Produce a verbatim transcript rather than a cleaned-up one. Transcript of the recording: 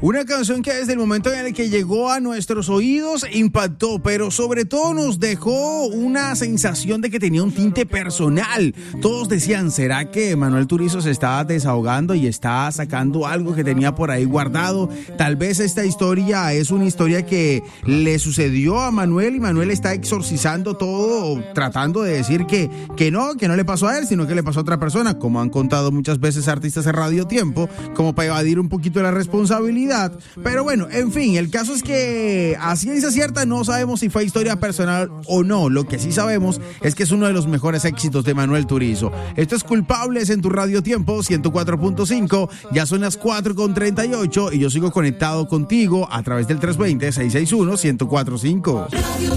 Una canción que desde el momento en el que llegó a nuestros oídos impactó, pero sobre todo nos dejó una sensación de que tenía un tinte personal. Todos decían, ¿será que Manuel Turizo se estaba desahogando y está sacando algo que tenía por ahí guardado? Tal vez esta historia es una historia que le sucedió a Manuel y Manuel está exorcizando todo, tratando de decir que, que no, que no le pasó a él, sino que le pasó a otra persona, como han contado muchas veces artistas en Radio Tiempo, como para evadir un poquito la responsabilidad. Pero bueno, en fin, el caso es que a ciencia cierta no sabemos si fue historia personal o no. Lo que sí sabemos es que es uno de los mejores éxitos de Manuel Turizo. Esto es Culpables en tu Radio Tiempo ciento cuatro punto cinco. Ya son las cuatro con treinta y ocho y yo sigo conectado contigo a través del tres dos cero, seis seis uno, uno cero cuatro cinco.